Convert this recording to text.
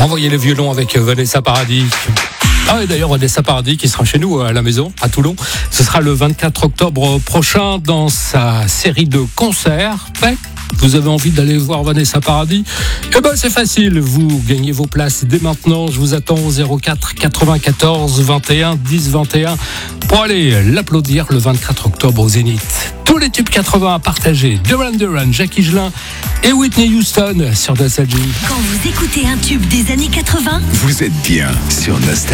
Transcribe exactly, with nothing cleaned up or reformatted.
Envoyez les violons avec Vanessa Paradis. Ah et d'ailleurs Vanessa Paradis qui sera chez nous à la maison, à Toulon. Ce sera le vingt-quatre octobre prochain dans sa série de concerts. Ouais, vous avez envie d'aller voir Vanessa Paradis? Eh ben c'est facile, vous gagnez vos places dès maintenant. Je vous attends au zéro quatre quatre-vingt-quatorze vingt et un dix vingt et un pour aller l'applaudir le vingt-quatre octobre au Zénith. Tous les tubes quatre-vingts à partager. Duran Duran, Jackie Higelin et Whitney Houston sur Nostalgie. Quand vous écoutez un tube des années quatre-vingts, Vous êtes bien sur Nostalgie.